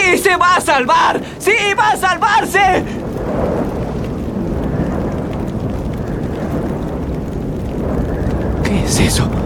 ¡Sí, se va a salvar! ¡Sí, va a salvarse! ¿Qué es eso?